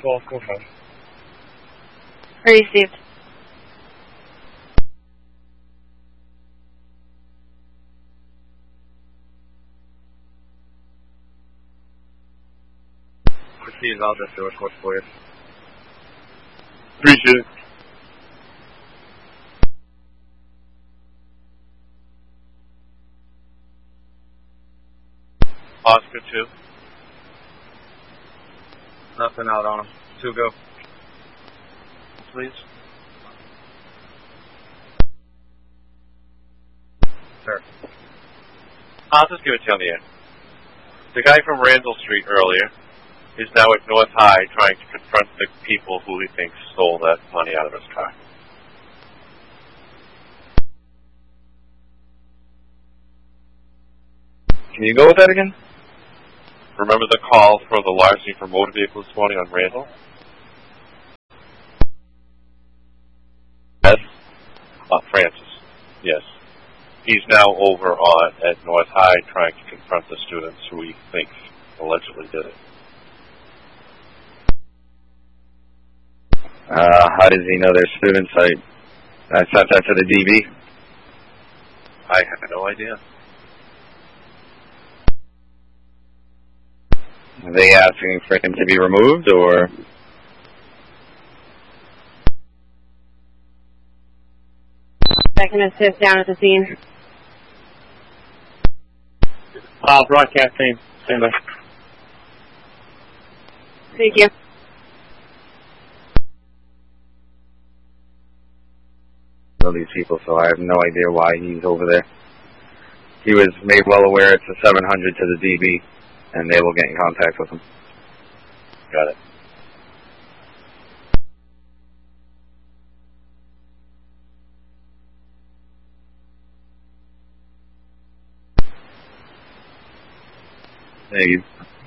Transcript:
12, go ahead. Received. Received, I'll just do a quick for you. Appreciate it. Oscar 2. Nothing out on him. 2, go. Please. Sir. I'll just give it to you on the air. The guy from Randall Street earlier is now at North High trying to confront the people who he thinks stole that money out of his car. Can you go with that again? Remember the call for the larceny for motor vehicles this morning on Randall? Yes. Francis. Yes. He's now over at North High trying to confront the students who he thinks allegedly did it. How does he know they're students? I sent that to the DB. I have no idea. Are they asking for him to be removed, or? I can assist down at the scene. Broadcast team, stand by. Thank you. Know these people, so I have no idea why he's over there. He was made well aware it's a 700 to the DB, and they will get in contact with him. Got it. Thank you.